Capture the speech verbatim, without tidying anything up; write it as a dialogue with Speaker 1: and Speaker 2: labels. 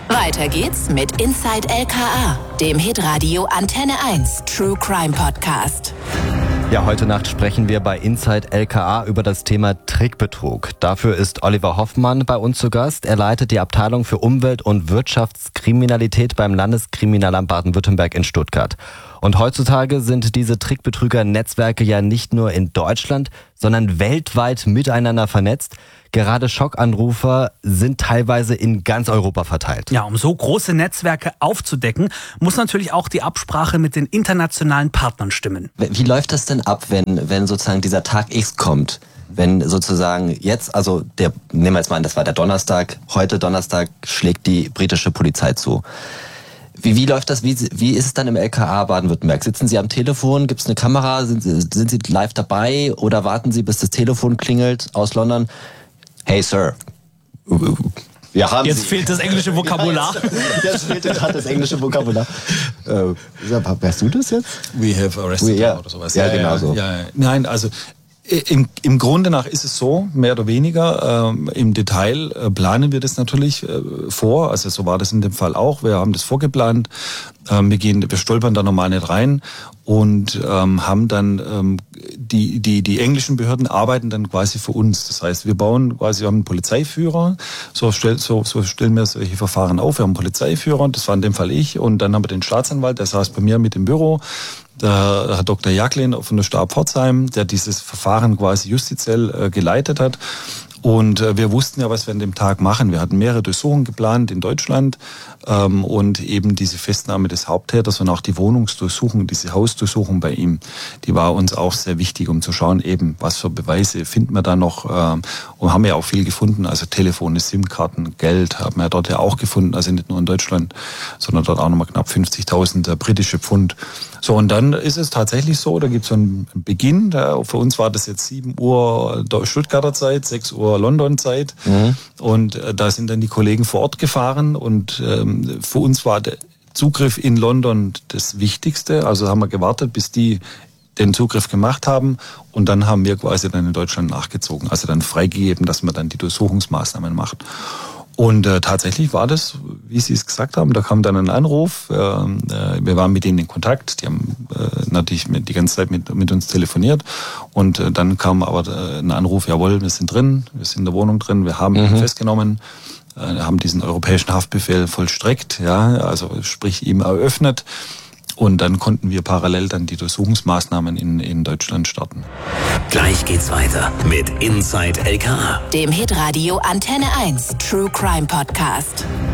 Speaker 1: Weiter geht's mit Inside L K A, dem Hitradio Antenne eins True Crime Podcast.
Speaker 2: Ja, heute Nacht sprechen wir bei Inside L K A über das Thema Trickbetrug. Dafür ist Oliver Hoffmann bei uns zu Gast. Er leitet die Abteilung für Umwelt- und Wirtschaftskriminalität beim Landeskriminalamt Baden-Württemberg in Stuttgart. Und heutzutage sind diese Trickbetrüger-Netzwerke ja nicht nur in Deutschland, sondern weltweit miteinander vernetzt. Gerade Schockanrufer sind teilweise in ganz Europa verteilt.
Speaker 3: Ja, um so große Netzwerke aufzudecken, muss natürlich auch die Absprache mit den internationalen Partnern stimmen.
Speaker 4: Wie läuft das denn ab, wenn, wenn sozusagen dieser Tag X kommt? Wenn sozusagen jetzt, also der, nehmen wir jetzt mal an, das war der Donnerstag, heute Donnerstag schlägt die britische Polizei zu. Wie, wie läuft das? Wie, wie ist es dann im L K A Baden-Württemberg? Sitzen Sie am Telefon? Gibt es eine Kamera? Sind Sie, sind Sie live dabei? Oder warten Sie, bis das Telefon klingelt aus London? Hey, Sir. Wir haben
Speaker 3: jetzt
Speaker 4: Sie.
Speaker 3: fehlt das englische Vokabular.
Speaker 4: Ja, jetzt, jetzt fehlt gerade das englische Vokabular. Äh, wärst du das jetzt?
Speaker 5: We have arrested
Speaker 4: We, yeah.
Speaker 5: oder sowas.
Speaker 4: Ja, ja genau so.
Speaker 5: Ja, ja. Nein, also Im, im Grunde nach ist es so, mehr oder weniger. Ähm, Im Detail äh, planen wir das natürlich äh, vor. Also so war das in dem Fall auch. Wir haben das vorgeplant. Ähm, wir gehen, wir stolpern da normal nicht rein und ähm, haben dann ähm, die die die englischen Behörden arbeiten dann quasi für uns. Das heißt, wir bauen quasi, wir haben einen Polizeiführer. So, stell, so, so stellen wir solche Verfahren auf. Wir haben einen Polizeiführer. Das war in dem Fall ich. Und dann haben wir den Staatsanwalt. Der saß bei mir mit im Büro. Der Herr Doktor Jacklin von der Stab Pforzheim, der dieses Verfahren quasi justiziell äh, geleitet hat. Und äh, wir wussten ja, was wir an dem Tag machen. Wir hatten mehrere Durchsuchungen geplant in Deutschland ähm, und eben diese Festnahme des Haupttäters und auch die Wohnungsdurchsuchung, diese Hausdurchsuchung bei ihm, die war uns auch sehr wichtig, um zu schauen, eben was für Beweise finden wir da noch. Ähm, und haben ja auch viel gefunden, also Telefone, SIM-Karten, Geld haben wir dort ja auch gefunden, also nicht nur in Deutschland, sondern dort auch nochmal knapp fünfzigtausend äh, britische Pfund. So, und dann ist es tatsächlich so, da gibt es so einen Beginn. Da, für uns war das jetzt sieben Uhr Stuttgarter Zeit, sechs Uhr London-Zeit. Mhm. Und äh, da sind dann die Kollegen vor Ort gefahren. Und ähm, für uns war der Zugriff in London das Wichtigste. Also haben wir gewartet, bis die den Zugriff gemacht haben. Und dann haben wir quasi dann in Deutschland nachgezogen. Also dann freigegeben, dass man dann die Durchsuchungsmaßnahmen macht. Und äh, tatsächlich war das, wie Sie es gesagt haben, da kam dann ein Anruf. Äh, wir waren mit denen in Kontakt. Die haben äh, natürlich mit, die ganze Zeit mit, mit uns telefoniert. Und äh, dann kam aber äh, ein Anruf, jawohl, wir sind drin, wir sind in der Wohnung drin, wir haben ihn mhm. festgenommen, äh, haben diesen europäischen Haftbefehl vollstreckt, ja, also sprich ihm eröffnet. Und dann konnten wir parallel dann die Durchsuchungsmaßnahmen in, in Deutschland starten.
Speaker 6: Gleich geht's weiter mit Inside L K A,
Speaker 1: dem Hitradio Antenne eins True Crime Podcast.